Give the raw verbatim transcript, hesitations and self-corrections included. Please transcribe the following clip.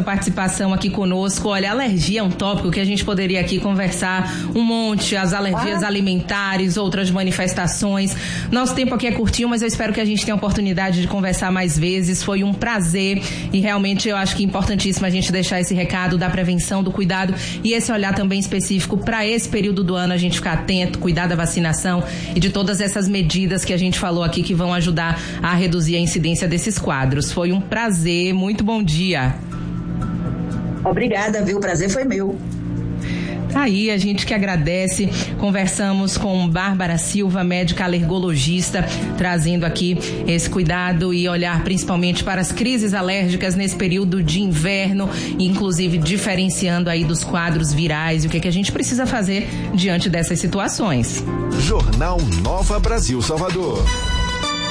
participação aqui conosco. Olha, alergia é um tópico que a gente poderia aqui conversar um monte, as alergias ah. alimentares, outras manifestações. Nosso tempo aqui é curtinho, mas eu espero que a gente tenha a oportunidade de conversar mais vezes. Foi um prazer e realmente eu acho que é importantíssimo a gente deixar esse recado da prevenção, do cuidado e esse olhar também específico para esse período do ano, a gente ficar atento, cuidar da vacinação e de todas essas medidas que a gente falou aqui que vão ajudar a reduzir a incidência desses quadros. Foi um prazer, muito bom dia. Obrigada, viu? O prazer foi meu. Aí, a gente que agradece. Conversamos com Bárbara Silva, médica alergologista, trazendo aqui esse cuidado e olhar principalmente para as crises alérgicas nesse período de inverno, inclusive diferenciando aí dos quadros virais e o que, que a gente precisa fazer diante dessas situações. Jornal Nova Brasil Salvador.